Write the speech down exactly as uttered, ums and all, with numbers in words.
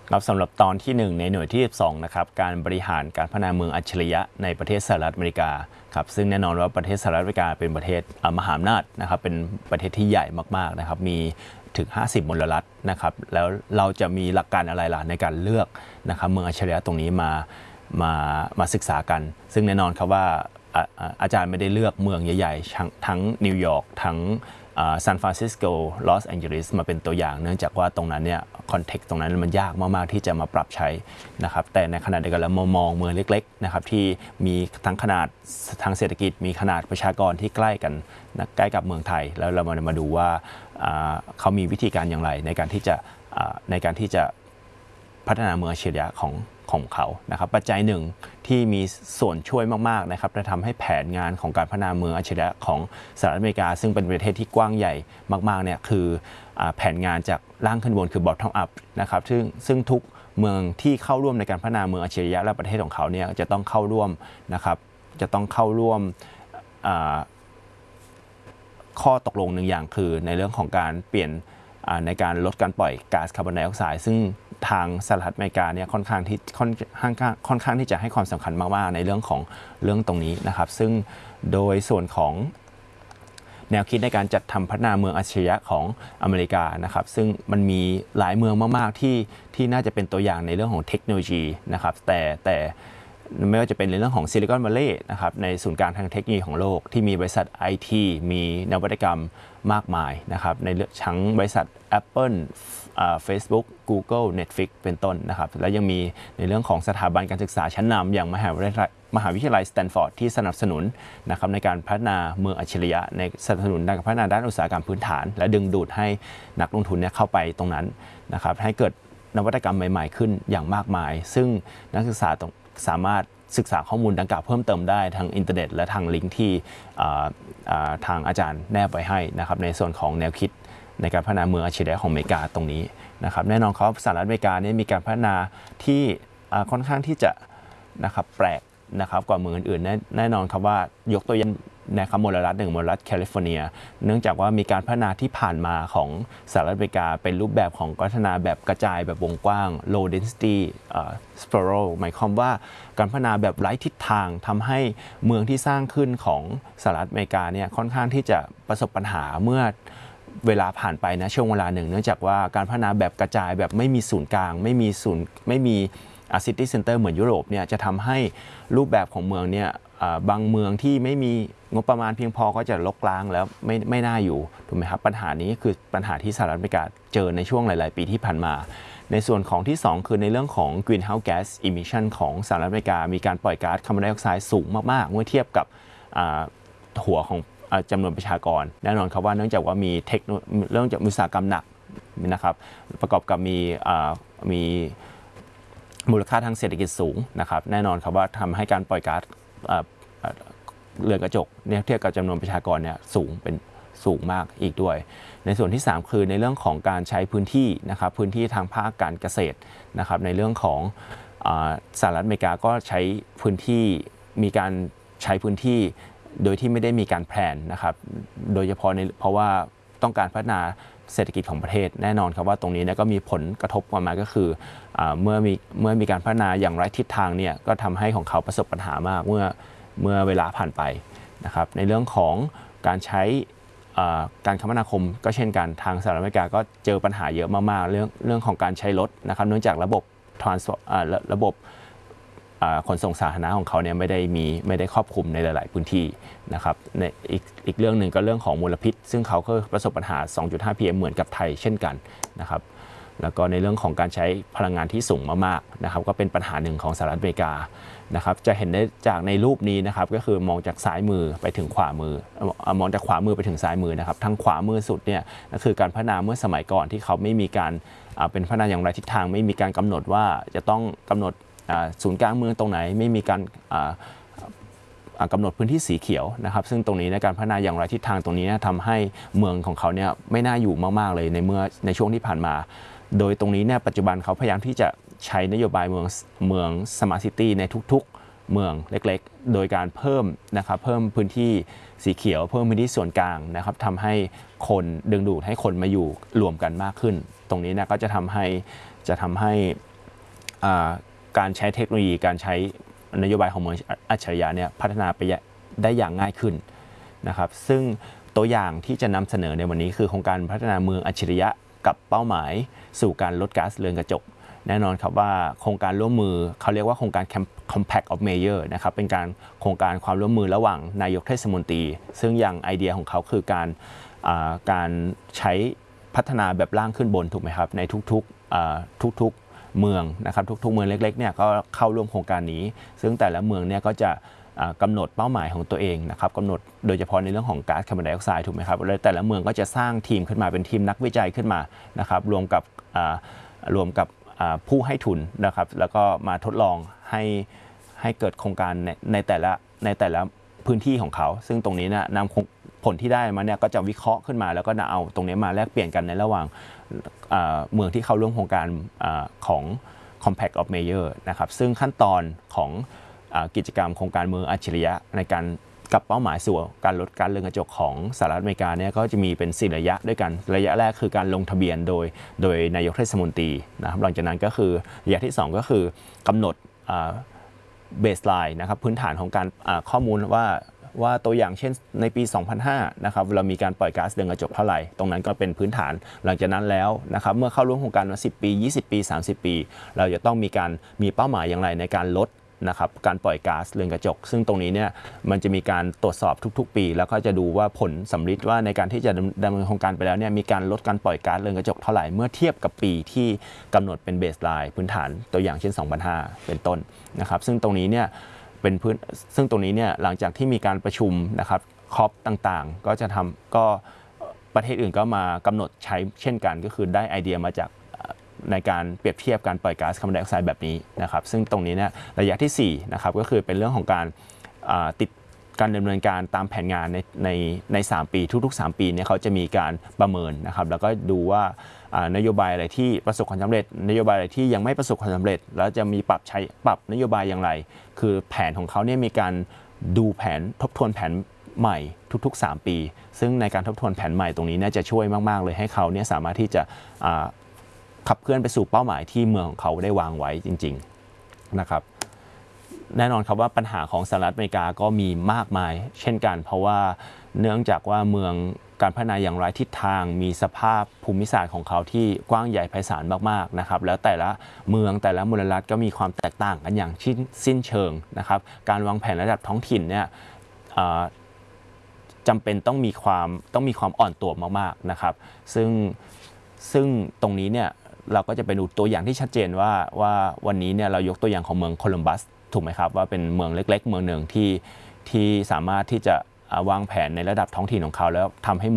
ครับสำหรับตอนที่หนึ่งในหน่วยที่สิบสองนะครับการบริหารการพัฒนาเมืองอัจฉริยะในประเทศสหรัฐอเมริกาครับซึ่งแน่นอนว่าประเทศสหรัฐอเมริกาเป็นประเทศมหาอำนาจนะครับเป็นประเทศที่ใหญ่มากๆนะครับมีถึงห้าสิบมลรัฐนะครับแล้วเราจะมีหลักการอะไรล่ะในการเลือกนะครับเมืองอัจฉริยะตรงนี้มามามาศึกษากันซึ่งแน่นอนครับว่าอาจารย์ไม่ได้เลือกเมืองใหญ่ๆทั้งนิวยอร์กทั้งซานฟรานซิสโกลอสแองเจลิสมาเป็นตัวอย่างเนื่องจากว่าตรงนั้นเนี่ยคอนเทกต์ตรงนั้นมันยากมากๆที่จะมาปรับใช้นะครับแต่ในขณะเดียวกันเรามองเมืองเล็กๆนะครับที่มีทั้งขนาดทางเศรษฐกิจมีขนาดประชากรที่ใกล้กันนะใกล้กับเมืองไทยแล้วเรามาดูว่าเขามีวิธีการอย่างไรในการที่จะในการที่จะพัฒนาเมืองอัจฉริยะของของเขานะครับปัจจัยหนึ่งที่มีส่วนช่วยมากๆนะครับจะทำให้แผนงานของการพัฒนาเมืองอัจฉริยะของสหรัฐอเมริกาซึ่งเป็นประเทศที่กว้างใหญ่มากๆเนี่ยคือแผนงานจากล่างขึ้นบนคือ bottom up นะครับซึ่งซึ่งทุกเมืองที่เข้าร่วมในการพัฒนาเมืองอัจฉริยะและประเทศของเขาเนี่ยจะต้องเข้าร่วมนะครับจะต้องเข้าร่วมข้อตกลงหนึ่งอย่างคือในเรื่องของการเปลี่ยนในการลดการปล่อยก๊าซคาร์บอนไดออกไซด์ซึ่งทางสหรัฐอเมริกาเนี่ยค่อนข้างที่ค่อนข้างค่อนข้างที่จะให้ความสำคัญมากๆในเรื่องของเรื่องตรงนี้นะครับซึ่งโดยส่วนของแนวคิดในการจัดทำพัฒนาเมืองอัจฉริยะของอเมริกานะครับซึ่งมันมีหลายเมืองมากๆที่ที่น่าจะเป็นตัวอย่างในเรื่องของเทคโนโลยีนะครับแต่แต่ไม่ว่าจะเป็นในเรื่องของซิลิคอนวัลเลย์นะครับในศูนย์กลางทางเทคโนโลยีของโลกที่มีบริษัท ไอ ที มีนวัตกรรมมากมายนะครับในทั้งบริษัท Apple Facebook Google Netflix เป็นต้นนะครับและยังมีในเรื่องของสถาบันการศึกษาชั้นนำอย่างมหาวิทยาลัยมหาวิทยาลัยสแตนฟอร์ดที่สนับสนุนนะครับในการพัฒนาเมืองอัจฉริยะในสนับสนุนการพัฒนาด้านอุตสาหกรรมพื้นฐานและดึงดูดให้นักลงทุนเนี่ยเข้าไปตรงนั้นนะครับให้เกิดนวัตกรรมใหม่ๆขึ้นอย่างมากมายซึ่งนักศึกษาสามารถศึกษาข้อมูลดังกล่าวเพิ่มเติมได้ทางอินเทอร์เน็ตและทางลิงก์ที่ทางอาจารย์แนบไว้ให้นะครับในส่วนของแนวคิดในการพัฒนาเมืองอัจฉริยะของอเมริกาตรงนี้นะครับแน่นอนครับสหรัฐอเมริกาเนี่ยมีการพัฒนาที่ค่อนข้างที่จะนะครับแปลกนะครับกว่าเมืองอื่นๆแน่นอนครับว่ายกตัวอย่างนะครับมลรัฐหนึ่งมลรัฐแคลิฟอร์เนียเนื่องจากว่ามีการพัฒนาที่ผ่านมาของสหรัฐอเมริกาเป็นรูปแบบของพัฒนาแบบกระจายแบบวงกว้าง low density spiral หมายความว่าการพัฒนาแบบไร้ทิศทางทำให้เมืองที่สร้างขึ้นของสหรัฐอเมริกาเนี่ยค่อนข้างที่จะประสบปัญหาเมื่อเวลาผ่านไปนะช่วงเวลาหนึ่งเนื่องจากว่าการพัฒนาแบบกระจายแบบไม่มีศูนย์กลางไม่มีศูนย์ไม่มีซิตี้เซ็นเตอร์เหมือนยุโรปเนี่ยจะทำให้รูปแบบของเมืองเนี่ยบางเมืองที่ไม่มีงบประมาณเพียงพอก็จะรกร้างแล้วไม่ไม่น่าอยู่ถูกไหมครับปัญหานี้คือปัญหาที่สหรัฐอเมริกาเจอในช่วงหลายๆปีที่ผ่านมาในส่วนของที่สองคือในเรื่องของ greenhouse gas emission ของสหรัฐอเมริกามีการปล่อยก๊าซคาร์บอนไดออกไซด์สูงมากๆเมื่อเทียบกับหัวของจำนวนประชากรแน่นอนครับว่าเนื่องจากว่ามีเทคโนเรื่องจากอุตสาหกรรมหนักนะครับประกอบกับมีมีมูลค่าทางเศรษฐกิจสูงนะครับแน่นอนครับว่าทำให้การปล่อยก๊าซเรือนกระจกเนี่ยเทียบกับจำนวนประชากรเนี่ยสูงเป็นสูงมากอีกด้วยในส่วนที่สามคือในเรื่องของการใช้พื้นที่นะครับพื้นที่ทางภาคการเกษตรนะครับในเรื่องของสหรัฐอเมริกาก็ใช้พื้นที่มีการใช้พื้นที่โดยที่ไม่ได้มีการแพลนนะครับโดยเฉพาะในเพราะว่าต้องการพัฒนาเศรษฐกิจของประเทศแน่นอนครับว่าตรงนี้เนี่ยก็มีผลกระทบออกมาก็คือเมื่อมีเมื่อมีการพัฒนาอย่างไร้ทิศทางเนี่ยก็ทำให้ของเขาประสบปัญหามากเมื่อเมื่อเวลาผ่านไปนะครับในเรื่องของการใช้การคมนาคมก็เช่นกันทางสหรัฐอเมริกาก็เจอปัญหาเยอะมากๆเรื่องเรื่องของการใช้รถนะครับเนื่องจากระบบทรานส์ระบบขนส่งสาธารณะของเขาเนี่ยไม่ได้มีไม่ได้ครอบคลุมในหลายๆพื้นที่นะครับในอีกอีกเรื่องหนึ่งก็เรื่องของมลพิษซึ่งเขาก็ประสบปัญหา สองจุดห้า พี เอ็ม เหมือนกับไทยเช่นกันนะครับแล้วก็ในเรื่องของการใช้พลังงานที่สูงมากๆนะครับก็เป็นปัญหาหนึ่งของสหรัฐอเมริกานะครับจะเห็นได้จากในรูปนี้นะครับก็คือมองจากซ้ายมือไปถึงขวามือมองจากขวามือไปถึงซ้ายมือนะครับทางขวามือสุดเนี่ยก็คือการพัฒนาเมื่อสมัยก่อนที่เขาไม่มีการเป็นพัฒนาอย่างไรทิศทางไม่มีการกำหนดว่าจะต้องกำหนดศูนย์กลางเมืองตรงไหนไม่มีการกำหนดพื้นที่สีเขียวนะครับซึ่งตรงนี้ในการพัฒนาอย่างไรทิศทางตรงนี้ทำให้เมืองของเขาเนี่ยไม่น่าอยู่มากๆเลยในเมื่อในช่วงที่ผ่านมาโดยตรงนี้เนี่ยปัจจุบันเขาพยายามที่จะใช้นโยบายเมืองเมืองสมาร์ทซิตี้ในทุกๆเมืองเล็กๆโดยการเพิ่มนะครับเพิ่มพื้นที่สีเขียวเพิ่มพื้นที่ส่วนกลางนะครับทำให้คนดึงดูดให้คนมาอยู่รวมกันมากขึ้นตรงนี้นะก็จะทำให้จะทำให้การใช้เทคโนโลยีการใช้นโยบายของเมืองอัจฉริยะเนี่ยพัฒนาไปได้อย่างง่ายขึ้นนะครับซึ่งตัวอย่างที่จะนำเสนอในวันนี้คือโครงการพัฒนาเมืองอัจฉริยะกับเป้าหมายสู่การลดก๊าซเรือนกระจกแน่นอนครับว่าโครงการร่วมมือเขาเรียกว่าโครงการ Compact of Mayor นะครับเป็นการโครงการความร่วมมือระหว่างนายกเทศมนตรีซึ่งอย่างไอเดียของเขาคือการการใช้พัฒนาแบบล่างขึ้นบนถูกไหมครับในทุกๆทุกๆเมืองนะครับทุกๆเมืองเล็กๆเนี่ยก็เข้าร่วมโครงการนี้ซึ่งแต่ละเมืองเนี่ยก็จะกำหนดเป้าหมายของตัวเองนะครับกำหนดโดยเฉพาะในเรื่องของก๊าซคาร์บอนไดออกไซด์ถูกไหมครับแล้วแต่ละเมืองก็จะสร้างทีมขึ้นมาเป็นทีมนักวิจัยขึ้นมานะครับรวมกับรวมกับผู้ให้ทุนนะครับแล้วก็มาทดลองให้ให้เกิดโครงการในในแต่ละในแต่ละพื้นที่ของเขาซึ่งตรงนี้นะนำผลที่ได้มาเนี่ยก็จะวิเคราะห์ขึ้นมาแล้วก็เอาตรงนี้มาแลกเปลี่ยนกันในระหว่างเมืองที่เข้าร่วมโครงการของ Compact of Mayor นะครับซึ่งขั้นตอนของกิจกรรมโครงการเมืองอัจฉริยะในการกับเป้าหมายสู่การลดก๊าซเรือนกระจกของสหรัฐอเมริกาเนี่ยก็จะมีเป็นสี่ระยะด้วยกันระยะแรกคือการลงทะเบียนโดยโดยนายกเทศมนตรีนะครับหลังจากนั้นก็คือระยะที่สองก็คือกำหนดเบสไลน์นะครับพื้นฐานของการข้อมูลว่าว่าตัวอย่างเช่นในปีสองพันห้านะครับเรามีการปล่อยก๊าซเรือนกระจกเท่าไหร่ตรงนั้นก็เป็นพื้นฐานหลังจากนั้นแล้วนะครับเมื่อเข้าร่วมโครงการมาสิบปียี่สิบปีสามสิบปีเราจะต้องมีการมีเป้าหมายอย่างไรในการลดนะครับการปล่อยก๊าซเรือนกระจกซึ่งตรงนี้เนี่ยมันจะมีการตรวจสอบทุกๆปีแล้วก็จะดูว่าผลสำลิดว่าในการที่จะดำเนินโครงการไปแล้วเนี่ยมีการลดการปล่อยก๊าซเรือนกระจกเท่าไหร่เมื่อเทียบกับปีที่กำหนดเป็นเบสไลน์พื้นฐานตัวอย่างเช่นสองพันห้าเป็นต้นนะครับซึ่งตรงนี้เนี่ยเป็นพื้นซึ่งตรงนี้เนี่ยหลังจากที่มีการประชุมนะครับคอปต่างๆก็จะทำก็ประเทศอื่นก็มากำหนดใช้เช่นกันก็คือได้ไอเดียมาจากในการเปรียบเทียบการปล่อยก๊าซคาร์บอนไดออกไซด์แบบนี้นะครับซึ่งตรงนี้เนี่ยระยะที่สี่นะครับก็คือเป็นเรื่องของการติดการดำเนินการตามแผนงานในในในสามปีทุกๆสามปีเนี่ยเขาจะมีการประเมินนะครับแล้วก็ดูว่านโยบายอะไรที่ประสบความสำเร็จนโยบายอะไรที่ยังไม่ประสบความสำเร็จแล้วจะมีปรับใช้ปรับนโยบายอย่างไรคือแผนของเขาเนี่ยมีการดูแผนทบทวนแผนใหม่ทุกๆสามปีซึ่งในการทบทวนแผนใหม่ตรงนี้เนี่ยจะช่วยมากๆเลยให้เขาเนี่ยสามารถที่จะขับเคลื่อนไปสู่เป้าหมายที่เมืองของเขาได้วางไว้จริงๆนะครับแน่นอนครับว่าปัญหาของสหรัฐอเมริกาก็มีมากมายเช่นกันเพราะว่าเนื่องจากว่าเมืองการพัฒนาอย่างไรทิศทางมีสภาพภูมิศาสตร์ของเขาที่กว้างใหญ่ไพศาลมากๆนะครับแล้วแต่ละเมืองแต่ละมลรัฐก็มีความแตกต่างกันอย่างสิ้นเชิงนะครับการวางแผนระดับท้องถิ่นเนี่ยจำเป็นต้องมีความต้องมีความอ่อนตัวมากๆนะครับซึ่งซึ่งตรงนี้เนี่ยเราก็จะไปดูตัวอย่างที่ชัดเจนว่าว่าวันนี้เนี่ยเรายกตัวอย่างของเมืองโคลัมบัสถูกไหมครับว่าเป็นเมืองเล็กๆเมืองหนึ่งที่ที่สามารถที่จะวางแผนในระดับท้องถิ่นของเขาแล้วทำให้